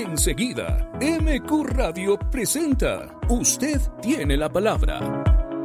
Enseguida, MQ Radio presenta Usted tiene la palabra.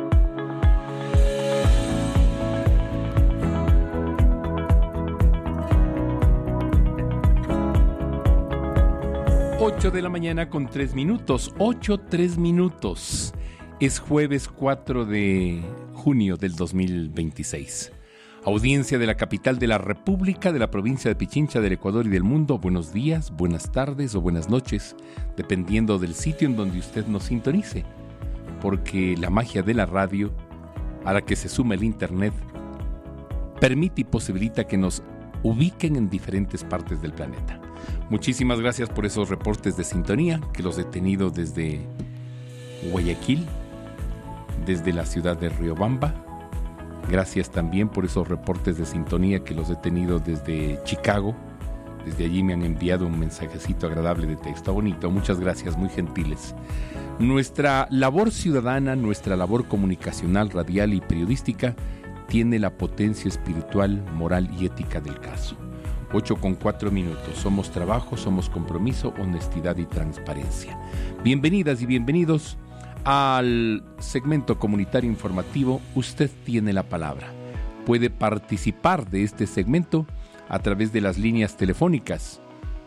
Ocho de la mañana con 3 minutos, 3 minutos. Es jueves 4 de junio del 2026. Audiencia de la capital de la República, de la provincia de Pichincha, del Ecuador y del mundo. Buenos días, buenas tardes o buenas noches, dependiendo del sitio en donde usted nos sintonice. Porque la magia de la radio, a la que se suma el internet, permite y posibilita que nos ubiquen en diferentes partes del planeta. Muchísimas gracias por esos reportes de sintonía que los he tenido desde Guayaquil, desde la ciudad de Riobamba. Gracias también por esos reportes de sintonía que los he tenido desde Chicago. Desde allí me han enviado un mensajecito agradable de texto bonito. Muchas gracias, muy gentiles. Nuestra labor ciudadana, nuestra labor comunicacional, radial y periodística tiene la potencia espiritual, moral y ética del caso. 8:04 minutos. Somos trabajo, somos compromiso, honestidad y transparencia. Bienvenidas y bienvenidos al segmento comunitario informativo Usted tiene la palabra. Puede participar de este segmento a través de las líneas telefónicas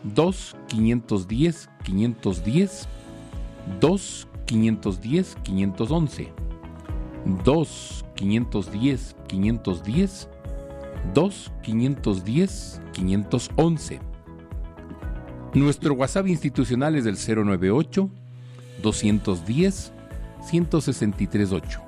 2-510-510, 2-510-511, 2-510-510, 2-510-511. Nuestro WhatsApp institucional es del 098-210-1638.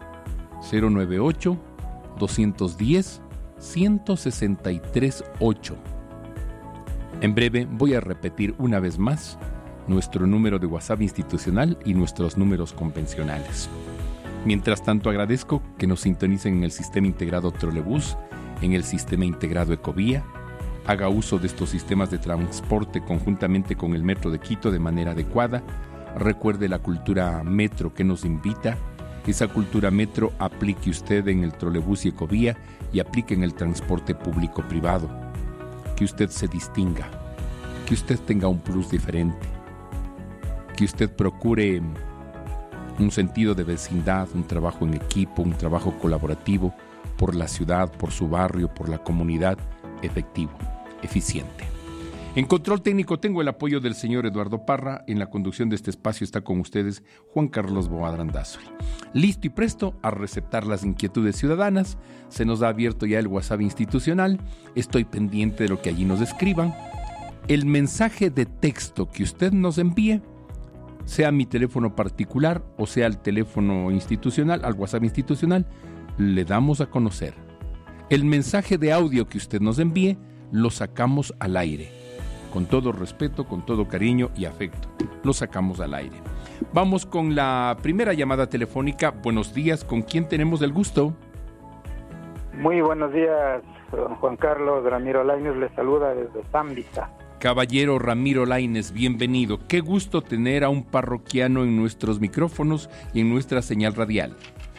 098-210-1638. En breve voy a repetir una vez más nuestro número de WhatsApp institucional y nuestros números convencionales. Mientras tanto, agradezco que nos sintonicen en el sistema integrado Trolebús, en el sistema integrado Ecovía. Haga uso de estos sistemas de transporte conjuntamente con el Metro de Quito de manera adecuada. Recuerde la cultura metro que nos invita. Esa cultura metro aplique usted en el Trolebús y Ecovía y aplique en el transporte público-privado. Que usted se distinga, que usted tenga un plus diferente, que usted procure un sentido de vecindad, un trabajo en equipo, un trabajo colaborativo por la ciudad, por su barrio, por la comunidad, efectivo, eficiente. En control técnico tengo el apoyo del señor Eduardo Parra. En la conducción de este espacio está con ustedes Juan Carlos Boadrandazuri. Listo y presto a receptar las inquietudes ciudadanas. Se nos ha abierto ya el WhatsApp institucional. Estoy pendiente de lo que allí nos escriban. El mensaje de texto que usted nos envíe, sea mi teléfono particular o sea el teléfono institucional, al WhatsApp institucional, le damos a conocer. El mensaje de audio que usted nos envíe, lo sacamos al aire. Con todo respeto, con todo cariño y afecto, lo sacamos al aire. Vamos con la primera llamada telefónica. Buenos días, ¿con quién tenemos el gusto? Muy buenos días, don Juan Carlos. Ramiro Lainez le saluda desde Zambisa. Caballero Ramiro Lainez, bienvenido. Qué gusto tener a un parroquiano en nuestros micrófonos y en nuestra señal radial.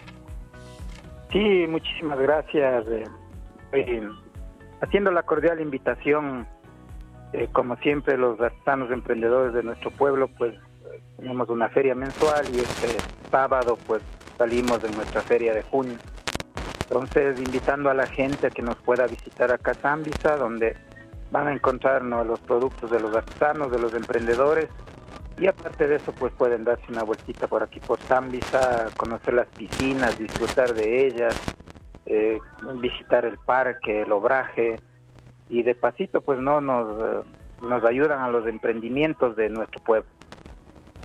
Sí, muchísimas gracias. Haciendo la cordial invitación, como siempre, los artesanos emprendedores de nuestro pueblo, pues tenemos una feria mensual y este sábado pues salimos de nuestra feria de junio. Entonces, invitando a la gente a que nos pueda visitar acá a Zambisa, donde van a encontrarnos los productos de los artesanos, de los emprendedores, y aparte de eso, pues pueden darse una vueltita por aquí por Zambisa, conocer las piscinas, disfrutar de ellas, visitar el parque, el obraje, y de pasito pues nos ayudan a los emprendimientos de nuestro pueblo.